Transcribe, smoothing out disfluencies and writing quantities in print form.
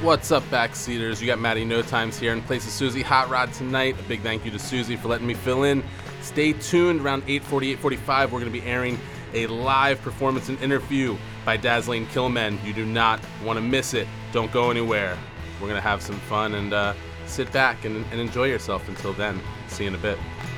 What's up, backseaters? You got Matty No Times here in place of Susie Hot Rod tonight. A big thank you to Susie for letting me fill in. Stay tuned. Around 8:40, 8:45, we're going to be airing a live performance and interview by Dazzling Killmen. You do not want to miss it. Don't go anywhere. We're going to have some fun and sit back and enjoy yourself until then. See you in a bit.